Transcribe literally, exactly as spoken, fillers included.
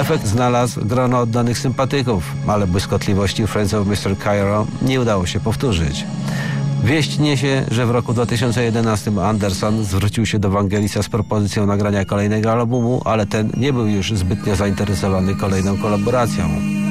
Efekt znalazł grono oddanych sympatyków, ale błyskotliwości Friends of mister Cairo nie udało się powtórzyć. Wieść niesie, że w roku dwa tysiące jedenastym Anderson zwrócił się do Vangelisa z propozycją nagrania kolejnego albumu, ale ten nie był już zbytnio zainteresowany kolejną kolaboracją.